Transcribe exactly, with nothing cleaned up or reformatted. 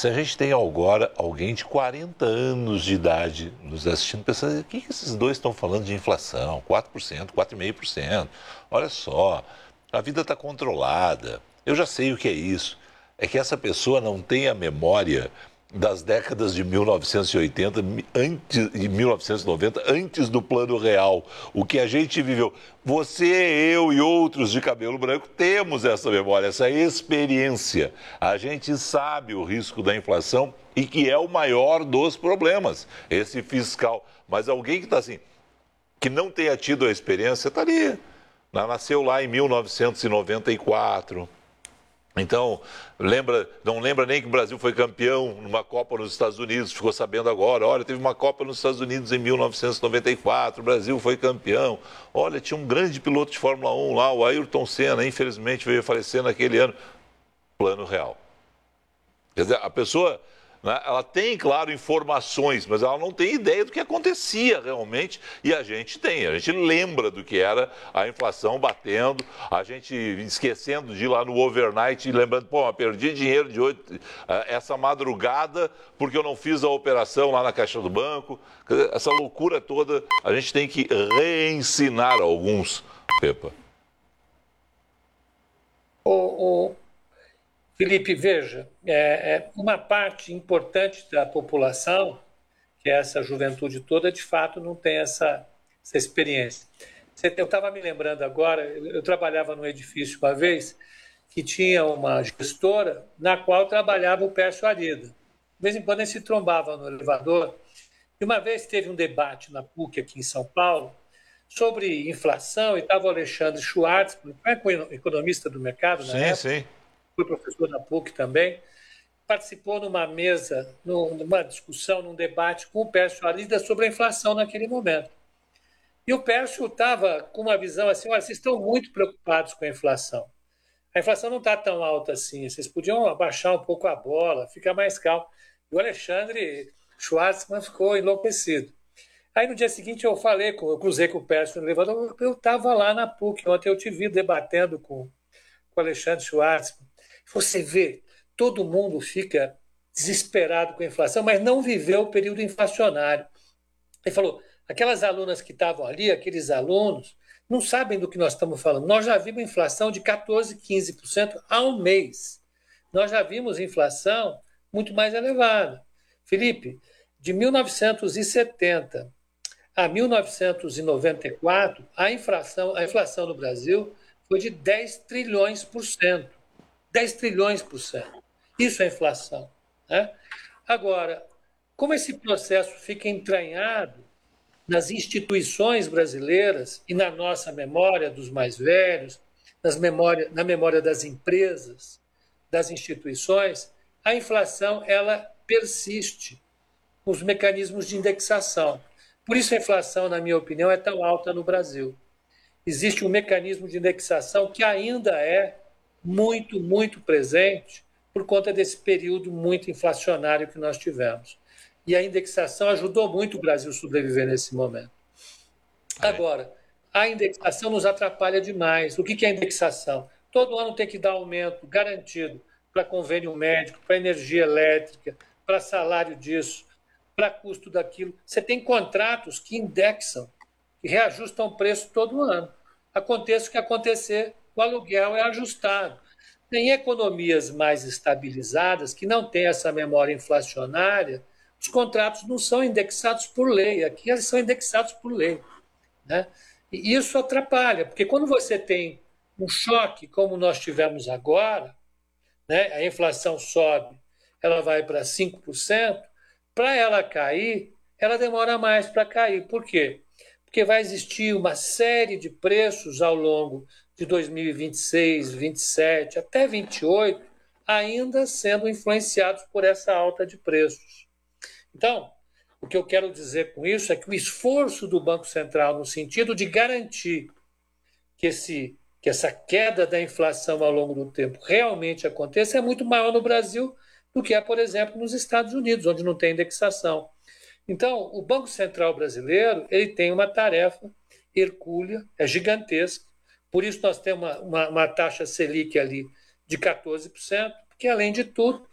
Se a gente tem agora alguém de quarenta anos de idade nos assistindo, pensando, o que, que esses dois estão falando de inflação? quatro por cento, quatro vírgula cinco por cento. Olha só, a vida está controlada. Eu já sei o que é isso. É que essa pessoa não tem a memória das décadas de mil novecentos e oitenta antes, e mil novecentos e noventa, antes do Plano Real. O que a gente viveu. Você, eu e outros de cabelo branco temos essa memória, essa experiência. A gente sabe o risco da inflação e que é o maior dos problemas, esse fiscal. Mas alguém que está assim, que não tenha tido a experiência, está ali. Nasceu lá em mil novecentos e noventa e quatro. Então, lembra, não lembra nem que o Brasil foi campeão numa Copa nos Estados Unidos, ficou sabendo agora, olha, teve uma Copa nos Estados Unidos em mil novecentos e noventa e quatro, o Brasil foi campeão. Olha, tinha um grande piloto de Fórmula um lá, o Ayrton Senna, infelizmente veio a falecer naquele ano. Plano Real. Quer dizer, a pessoa, né, ela tem, claro, informações, mas ela não tem ideia do que acontecia realmente, e a gente tem, a gente lembra do que era a inflação batendo, a gente esquecendo de ir lá no overnight e lembrando, pô, perdi dinheiro de oito, essa madrugada porque eu não fiz a operação lá na caixa do banco. Essa loucura toda, a gente tem que reensinar alguns, Pepa. O, o Felipe, veja, é, é uma parte importante da população, que é essa juventude toda, de fato não tem essa, essa experiência. Eu estava me lembrando agora, eu trabalhava num edifício uma vez que tinha uma gestora na qual trabalhava o Pércio Arida. De vez em quando ele se trombava no elevador. E uma vez teve um debate na PUC aqui em São Paulo sobre inflação, e estava o Alexandre Schwartz, economista do mercado na sim, época, sim. Foi professor da PUC também, participou numa mesa, numa discussão, num debate com o Pércio Arida sobre a inflação naquele momento. E o Pércio estava com uma visão assim, olha, vocês estão muito preocupados com a inflação. A inflação não está tão alta assim, vocês podiam abaixar um pouco a bola, ficar mais calmo. E o Alexandre Schwartzman ficou enlouquecido. Aí no dia seguinte eu falei, eu cruzei com o Pércio no elevador, eu estava lá na PUC, ontem eu te vi debatendo com, com o Alexandre Schwartzman. Você vê, todo mundo fica desesperado com a inflação, mas não viveu o período inflacionário. Ele falou, aquelas alunas que estavam ali, aqueles alunos, não sabem do que nós estamos falando. Nós já vimos inflação de quatorze, quinze por cento ao mês. Nós já vimos inflação muito mais elevada. Felipe, de mil novecentos e setenta a mil novecentos e noventa e quatro, a inflação, a inflação no Brasil foi de dez trilhões por cento. dez trilhões por cento. Isso é inflação. Né? Agora, como esse processo fica entranhado nas instituições brasileiras e na nossa memória dos mais velhos, nas memória, na memória das empresas, das instituições, a inflação ela persiste com os mecanismos de indexação. Por isso a inflação, na minha opinião, é tão alta no Brasil. Existe um mecanismo de indexação que ainda é muito, muito presente por conta desse período muito inflacionário que nós tivemos. E a indexação ajudou muito o Brasil a sobreviver nesse momento. Agora, a indexação nos atrapalha demais. O que é indexação? Todo ano tem que dar aumento garantido para convênio médico, para energia elétrica, para salário disso, para custo daquilo. Você tem contratos que indexam, que reajustam o preço todo ano. Aconteça o que acontecer, o aluguel é ajustado. Em economias mais estabilizadas, que não têm essa memória inflacionária, os contratos não são indexados por lei. Aqui eles são indexados por lei. Né? E isso atrapalha, porque quando você tem um choque como nós tivemos agora, né, a inflação sobe, ela vai para cinco por cento, para ela cair, ela demora mais para cair. Por quê? Porque vai existir uma série de preços ao longo de dois mil e vinte e seis, vinte e sete, até vinte e oito, ainda sendo influenciados por essa alta de preços. Então, o que eu quero dizer com isso é que o esforço do Banco Central no sentido de garantir que, esse, que essa queda da inflação ao longo do tempo realmente aconteça é muito maior no Brasil do que é, por exemplo, nos Estados Unidos, onde não tem indexação. Então, o Banco Central brasileiro ele tem uma tarefa hercúlea, é gigantesca, por isso nós temos uma, uma, uma taxa Selic ali de quatorze por cento, porque, além de tudo,